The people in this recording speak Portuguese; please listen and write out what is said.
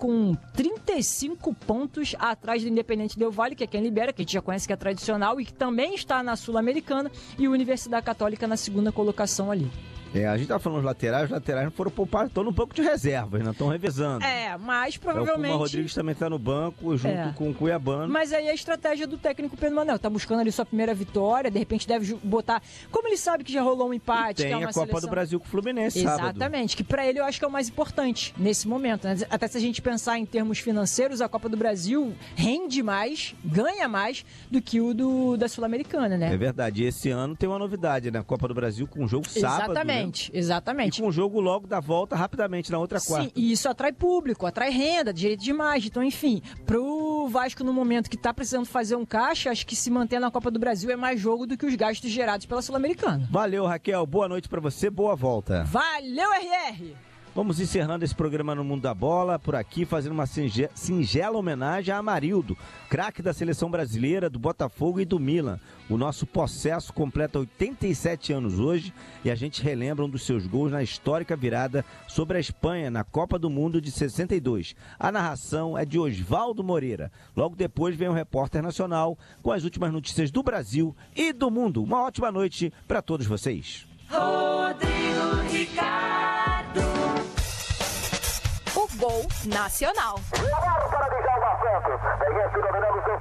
com 35 pontos atrás do Independente Del Valle, que é quem lidera, que a gente já conhece que é tradicional e que também está na Sul-Americana, e a Universidade Católica na segunda colocação ali. A gente tá falando os laterais não foram poupados, estão no banco de reservas, não estão revezando. Mas provavelmente... O Rodrigues também tá no banco, junto com o Cuiabano. Mas aí a estratégia do técnico Pedro Manuel, tá buscando ali sua primeira vitória, de repente deve botar... Como ele sabe que já rolou um empate, tem que é uma a Copa seleção... do Brasil com o Fluminense, Exatamente, sábado. Que pra ele eu acho que é o mais importante nesse momento, né? Até se a gente pensar em termos financeiros, a Copa do Brasil rende mais, ganha mais do que o da Sul-Americana, né? É verdade, e esse ano tem uma novidade, né? Copa do Brasil com um jogo sábado, Exatamente. E com um jogo logo da volta rapidamente na outra quarta. Sim, e isso atrai público, atrai renda, direito de imagem. Então, enfim, pro Vasco no momento que tá precisando fazer um caixa, acho que se manter na Copa do Brasil é mais jogo do que os gastos gerados pela Sul-Americana. Valeu, Raquel. Boa noite pra você, boa volta. Valeu, RR! Vamos encerrando esse programa no Mundo da Bola, por aqui, fazendo uma singela homenagem a Amarildo, craque da seleção brasileira, do Botafogo e do Milan. O nosso possesso completa 87 anos hoje e a gente relembra um dos seus gols na histórica virada sobre a Espanha na Copa do Mundo de 62. A narração é de Osvaldo Moreira. Logo depois vem o Repórter Nacional com as últimas notícias do Brasil e do mundo. Uma ótima noite para todos vocês. Rodrigo Ricardo. O Gol Nacional.